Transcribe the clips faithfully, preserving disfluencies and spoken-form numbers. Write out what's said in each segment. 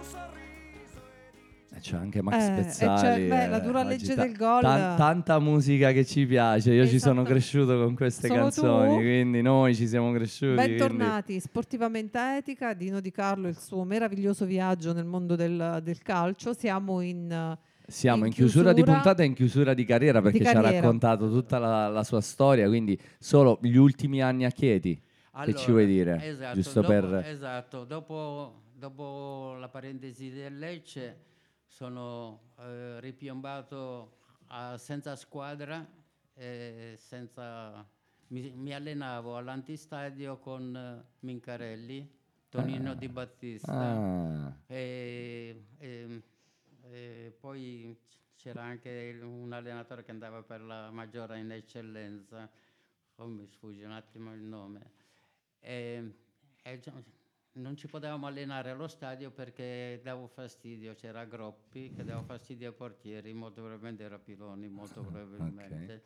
C'è anche Max Eh, e Pezzali, c'è, beh, eh, la dura oggi legge ta- del gol. tan- tanta musica che ci piace. Io ci sono Esatto. cresciuto con queste Solo canzoni, tu? quindi noi ci siamo cresciuti. quindi- Bentornati, Sportivamente Etica, Dino Di Carlo e il suo meraviglioso viaggio nel mondo del, del calcio. Siamo in, eh, Siamo in, in chiusura, di chiusura puntata e in chiusura di carriera perché di ci ha carriera. raccontato tutta la, la sua storia, quindi solo gli ultimi anni a Chieti. Allora, che ci vuoi dire? Esatto, Giusto dopo, per... esatto, dopo, dopo la parentesi del Lecce sono eh, ripiombato a- senza squadra, e senza, mi, mi allenavo all'antistadio con eh, Mincarelli, Tonino Ah. Di Battista Ah. e, e- e poi c'era anche il- un allenatore che andava per la maggiore in eccellenza, oh, mi sfugge un attimo il nome. E, e già- non ci potevamo allenare allo stadio perché davo fastidio, c'era Groppi che dava fastidio ai portieri, molto probabilmente era Piloni, molto probabilmente.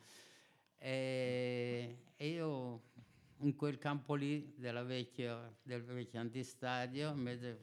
E, e io in quel campo lì della vecchia, del vecchio antistadio, invece,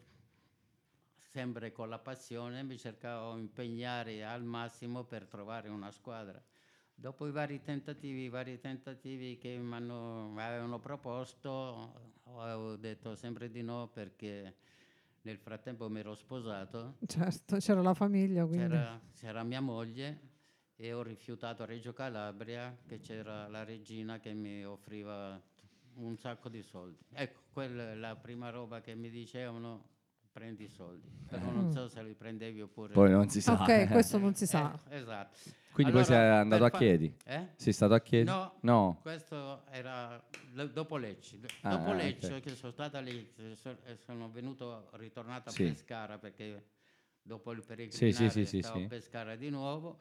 sempre con la passione, mi cercavo di impegnare al massimo per trovare una squadra. Dopo i vari tentativi, i vari tentativi che mi avevano proposto, ho detto sempre di no perché nel frattempo mi ero sposato, Certo, c'era la famiglia, quindi. c'era, c'era mia moglie e ho rifiutato a Reggio Calabria che c'era la regina che mi offriva un sacco di soldi. Ecco, quella è la prima roba che mi dicevano, prendi i soldi, però non so se li prendevi oppure Poi no. non si sa. Ok, questo non si sa. Eh, esatto. Quindi Allora, poi sei andato per a fa- Chieti? Eh? Sei stato a Chieti? No, No. questo era l- dopo Lecce. D- Ah, dopo ah, Lecce, ok. che sono stata lì, eh, so- eh, sono venuto, ritornato a Sì. Pescara perché dopo il Sì, peregrinare sì, sì, sì, stavo sì. a Pescara di nuovo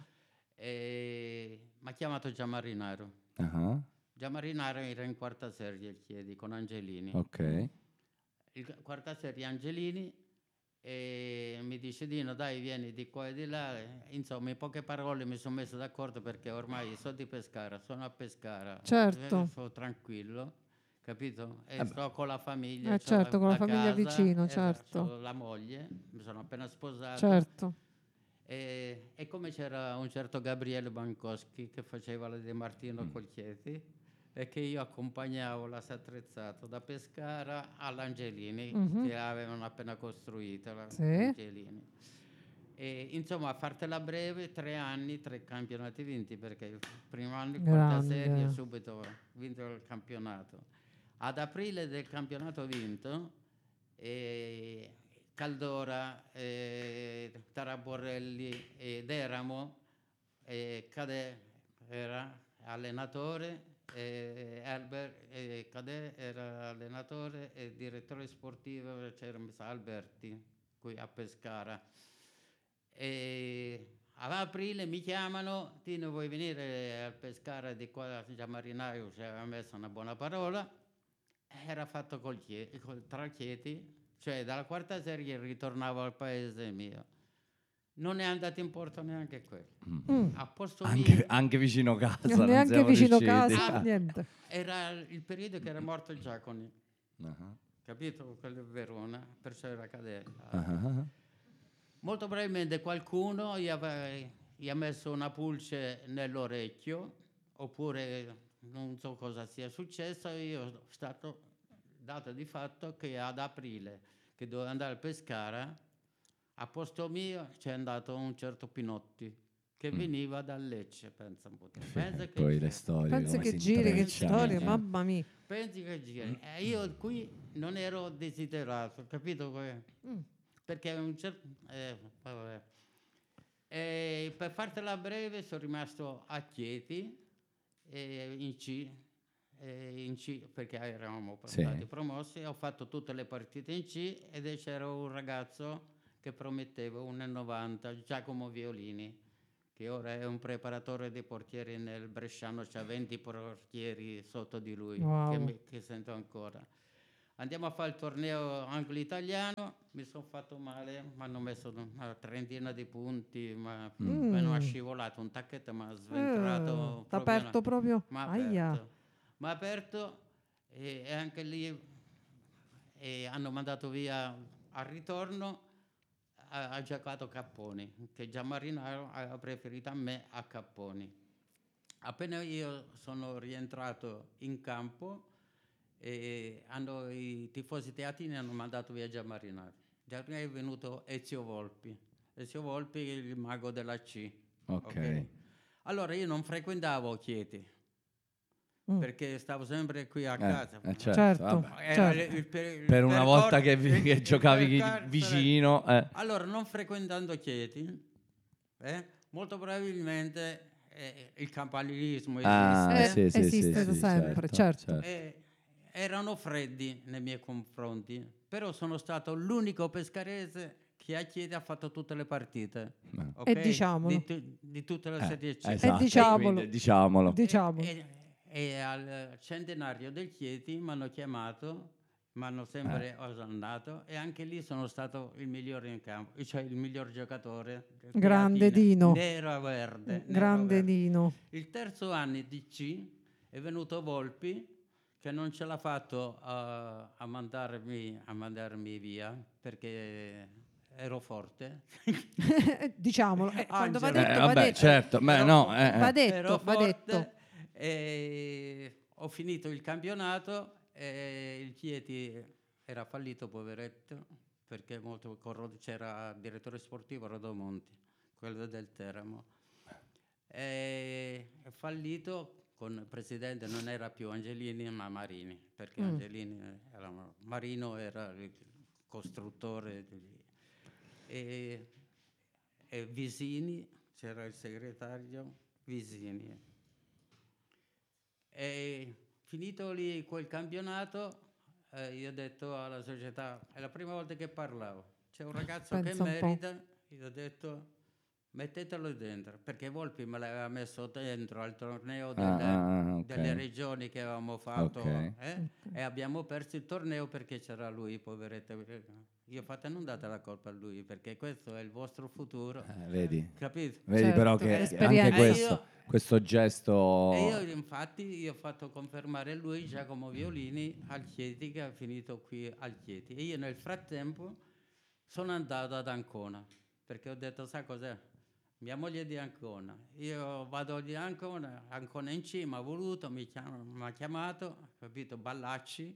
e mi ha chiamato Gianmarinaro. Ah, Gianmarinaro era in quarta serie, il Chiedi, con Angelini. ok. Il quarta serie Angelini e mi dice Dino dai vieni di qua e di là, insomma in poche parole mi sono messo d'accordo perché ormai sono di Pescara, sono a Pescara, Certo. eh, sono tranquillo, capito? E Eh beh. sto con la famiglia, Eh, c'ho certo, con la famiglia casa, vicino, esatto, certo. c'ho la moglie, mi sono appena sposato. Certo. E, e come c'era un certo Gabriele Bancoschi che faceva la De Martino Mm. col Chieti e che io accompagnavo la Satrezzato da Pescara all'Angelini Mhm. che avevano appena costruito la- Sì. l'Angelini. E insomma, a fartela breve, tre anni, tre campionati vinti perché il primo anno in quarta Grande. serie subito vinto il campionato. Ad aprile del campionato vinto eh, Caldora, eh, Taraborrelli ed Eramo, eh, Cadè era allenatore, eh, Albert eh, Cadè era allenatore e direttore sportivo c'era mi sa, Alberti qui a Pescara. E ad aprile mi chiamano, Tino vuoi venire a Pescara di qua, già Marinaio ci aveva messo una buona parola, era fatto col Chieti, col, tra Chieti, cioè dalla quarta serie ritornavo al paese mio. Non è andato in porto neanche quello. Mm. A posto Anche, mio anche vicino casa. non Neanche siamo vicino riusciti. casa, Ah. niente. era il periodo che era morto Giaconi, Ah, capito? Quello di Verona, perciò era Cadella. ah, ah. Molto probabilmente qualcuno gli, ave- gli ha messo una pulce nell'orecchio, oppure non so cosa sia successo. Io sono stato dato di fatto che ad aprile, che dovevo andare a Pescara, a posto mio c'è andato un certo Pinotti, che Mm. veniva da Lecce, pensa un po'. te. Pensa che Poi gira. le storie Pensi come che si giri, che intrecciano, storia, eh. mamma mia. Pensi che gira. E io qui non ero desiderato, capito? Que- Mm. Perché un certo... eh, vabbè. E per fartela breve sono rimasto a Chieti, eh, in C, eh, in C perché eravamo Sì. stati promossi, ho fatto tutte le partite in C ed c'era un ragazzo che prometteva uno e novanta, Giacomo Violini, che ora è un preparatore dei portieri nel Bresciano, c'ha venti portieri sotto di lui, Wow. che, mi- che sento ancora. Andiamo a fare il torneo anglo-italiano, mi sono fatto male, mi hanno messo una trentina di punti, ma Mm. poi non ha scivolato, un tacchetto mi ha sventrato. Eh, t'ha aperto proprio. Mi ha Aia. aperto, m'ha aperto e, e anche lì e hanno mandato via al ritorno. ha, ha giocato Capponi, che Gianmarinaro aveva preferito a me a Capponi. Appena io sono rientrato in campo, e hanno, i tifosi teatini hanno mandato via Gianmarinaro. Gianmarinaro è venuto Ezio Volpi. Ezio Volpi è il mago della C. Ok. Okay? Allora io non frequentavo Chieti, mm. perché stavo sempre qui a casa. Eh, eh, certo, certo, Era certo. il, il, per, il per una percor- volta che, vi, che il, giocavi il percor- vicino. Eh. Allora, non frequentando Chieti, eh, molto probabilmente eh, il campanilismo esiste. Ah, Eh, sì, sì, esiste sì, sì, sempre, certo. certo. Eh, erano freddi nei miei confronti, però sono stato l'unico pescarese che a Chieti ha fatto tutte le partite, No. okay? E diciamolo. di, tu, di tutte le Eh, serie C. esatto, E diciamolo. quindi diciamolo. Diciamo. E, e, e al centenario del Chieti mi hanno chiamato, mi hanno sempre Eh. osannato, e anche lì sono stato il migliore in campo, cioè il miglior giocatore. Grande Dino. Nero verde. Grande nero verde. Dino. Il terzo anno di C è venuto Volpi, che non ce l'ha fatto a, a, mandarmi, a mandarmi via, perché ero forte. Diciamolo, eh, quando va Angelo. detto, Eh, va vabbè, detto. certo, beh, Ero- no, eh, eh. Va detto, Ero va forte, detto. e ho finito il campionato e il Chieti era fallito, poveretto, perché molto corro- c'era il direttore sportivo Rodomonti, quello del Teramo. E è fallito. Con il presidente non era più Angelini ma Marini, perché Mm. Angelini era, Marino era il costruttore e, e Visini, c'era il segretario Visini. E finito lì quel campionato, eh, io ho detto alla società, è la prima volta che parlavo, c'è un ragazzo Pensa che un po'. merita, io ho detto mettetelo dentro, perché Volpi me l'aveva messo dentro al torneo delle, ah, ok. delle regioni che avevamo fatto, Ok. eh? E abbiamo perso il torneo perché c'era lui, poveretto. Io fate non date la colpa a lui, perché questo è il vostro futuro, Eh, vedi, capito? vedi Certo, però che l'esperienza. anche E questo, io- questo gesto... E io infatti io ho fatto confermare lui, Giacomo Violini, al Chieti, che ha finito qui al Chieti. E io nel frattempo sono andato ad Ancona, perché ho detto, sa cos'è? Mia moglie è di Ancona, io vado di Ancona, Ancona in cima, ha voluto, mi, chiam- mi ha chiamato, capito, Ballacci,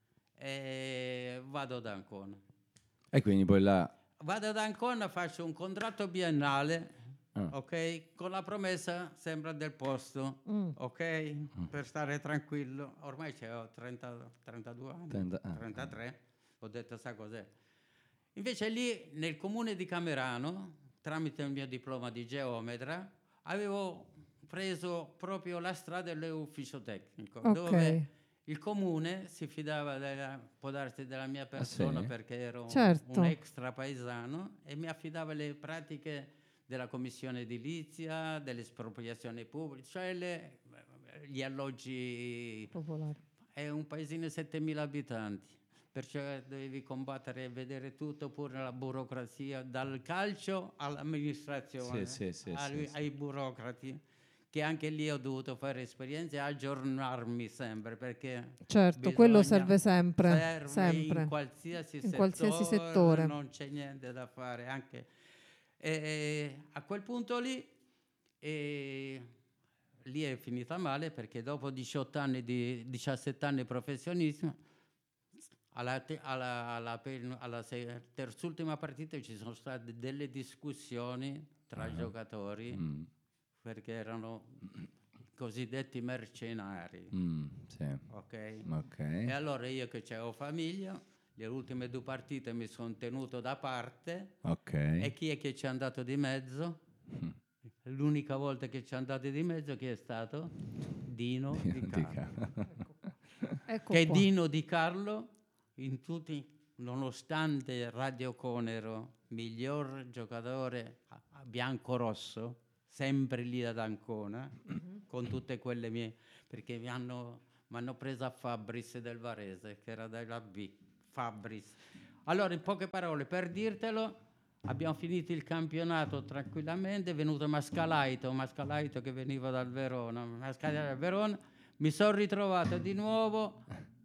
e vado ad Ancona. E quindi poi là... Vado ad Ancona, faccio un contratto biennale, Ah. ok? Con la promessa sempre del posto, Mm. ok? Per stare tranquillo. Ormai c'ho trenta, trentadue anni, trenta ah. trentatré, ho detto, sa cos'è? Invece lì nel comune di Camerano, tramite il mio diploma di geometra, avevo preso proprio la strada dell'ufficio tecnico, Ok. dove il comune si fidava, della, può darsi, della mia persona, sì? perché ero Certo. un extra paesano, e mi affidava le pratiche della commissione edilizia, dell'espropriazione pubblica, cioè le, gli alloggi. Popolare. È un paesino di settemila abitanti, perciò devi combattere e vedere tutto, pure la burocrazia, dal calcio all'amministrazione, Sì, sì, sì, ai, sì, sì. ai burocrati, che anche lì ho dovuto fare esperienze e aggiornarmi sempre, perché Certo, quello bisogna- serve sempre, serve sempre. in qualsiasi In settore, qualsiasi settore. non c'è niente da fare. Anche e a quel punto lì, e, lì è finita male, perché dopo diciotto anni di diciassette anni di professionismo, alla, te- alla, alla, pen- alla se- terzultima partita ci sono state delle discussioni tra Ah. giocatori, Mm, perché erano cosiddetti mercenari, mm, sì, ok? ok. E allora io, che avevo famiglia, le ultime due partite mi sono tenuto da parte. Ok. E chi è che ci è andato di mezzo? Mm. L'unica volta che ci è andato di mezzo chi è stato? Dino Di Di Carlo. ca- Ecco Che qua. Dino Di Carlo, in tutti, nonostante Radio Conero, miglior giocatore a- a bianco-rosso, sempre lì ad Ancona, con tutte quelle mie, perché mi hanno, mi hanno preso a Fabris del Varese, che era della B, Fabris. Allora, in poche parole, per dirtelo, abbiamo finito il campionato tranquillamente, è venuto Mascalaito, Mascalaito che veniva dal Verona, Mascalaito dal Verona, mi sono ritrovato di nuovo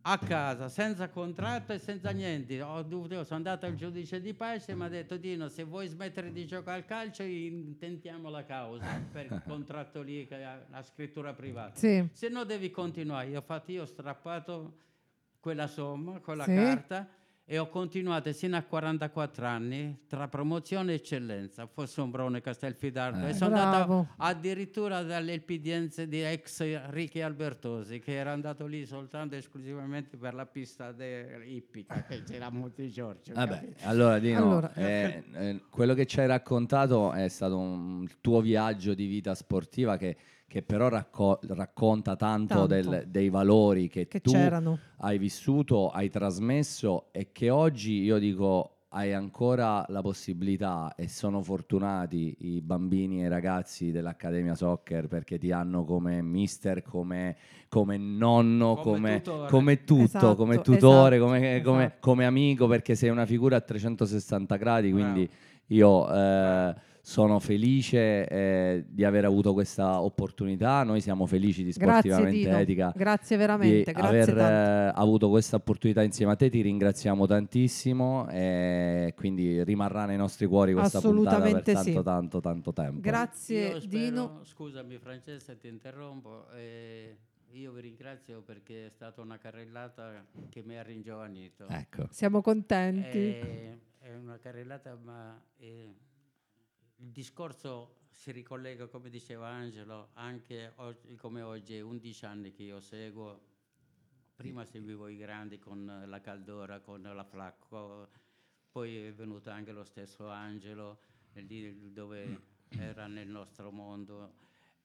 a casa, senza contratto e senza niente. Ho dovuto, sono andato al giudice di pace e mi ha detto: Dino, se vuoi smettere di giocare al calcio intentiamo la causa per il contratto lì, che è la scrittura privata. Sì. Se no devi continuare. Io ho fatto, io ho strappato quella somma, quella Sì. carta, e ho continuato sino a quarantaquattro anni tra promozione e eccellenza, Fossombrone, Castelfidardo, Eh. e sono Bravo. andato addirittura dall'Elpidiense di ex Ricky Albertosi, che era andato lì soltanto e esclusivamente per la pista ippica che c'era a Monte Giorgio. Vabbè, capito? allora Dino, Allora. eh, eh, quello che ci hai raccontato è stato un, il tuo viaggio di vita sportiva che, che però racco- racconta tanto, Tanto. del- dei valori che, Che tu c'erano. hai vissuto, hai trasmesso e che oggi io dico hai ancora la possibilità, e sono fortunati i bambini e i ragazzi dell'Accademia Soccer perché ti hanno come mister, come, come nonno, Come come, tutore. come tutto, Esatto, come tutore, esatto, come, come- esatto. come amico, perché sei una figura a trecentosessanta gradi, Bravo. quindi io eh, Bravo. sono felice eh, di aver avuto questa opportunità. Noi siamo felici di Grazie Sportivamente Dino, Etica grazie di veramente, grazie aver tanto. eh, avuto questa opportunità insieme a te. Ti ringraziamo tantissimo e quindi rimarrà nei nostri cuori questa puntata per Assolutamente tanto sì. tanto tanto tempo. Grazie Io spero- Dino. Scusami Francesca, ti interrompo. eh, io vi ringrazio perché è stata una carrellata che mi ha ringiovanito. Ecco. Siamo contenti. È, è una carrellata, ma eh, il discorso si ricollega, come diceva Angelo, anche oggi, come oggi, è undici anni che io seguo. Prima seguivo i grandi con la Caldora, con la Flacco, poi è venuto anche lo stesso Angelo, lì dove era nel nostro mondo.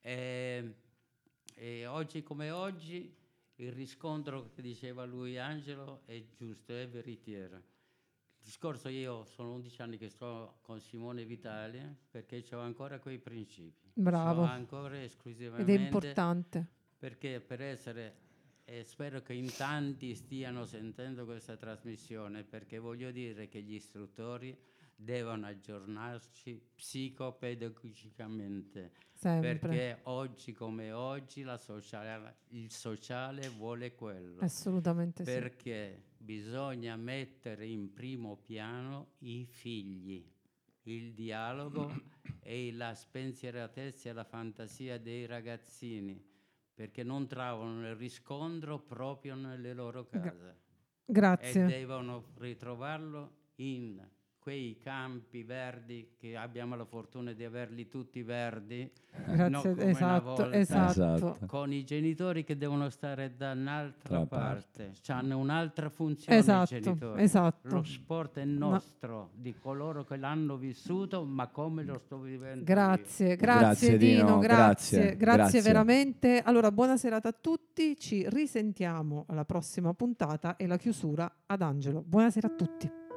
E, e oggi come oggi il riscontro che diceva lui Angelo è giusto, è veritiero. Il discorso, io sono undici anni che sto con Simone Vitali perché ho ancora quei principi. Bravo. Sono ancora Ed esclusivamente è importante. perché per essere, e spero che in tanti stiano sentendo questa trasmissione, perché voglio dire che gli istruttori devono aggiornarsi psicopedagogicamente, Sempre. perché oggi come oggi la sociale, il sociale vuole quello, Assolutamente sì. perché bisogna mettere in primo piano i figli, il dialogo e la spensieratezza e la fantasia dei ragazzini, perché non trovano il riscontro proprio nelle loro case e Grazie. devono ritrovarlo in quei campi verdi che abbiamo la fortuna di averli tutti verdi, Grazie, non come una esatto, volta, esatto. Esatto. con i genitori che devono stare da un'altra Tra parte, hanno un'altra funzione i Esatto, genitori. esatto. Lo sport è nostro, di coloro che l'hanno vissuto, ma come lo sto vivendo Grazie, Grazie, grazie Dino, Dino, grazie, grazie, grazie grazie. veramente. Allora, buona serata a tutti, ci risentiamo alla prossima puntata e la chiusura ad Angelo. Buonasera a tutti.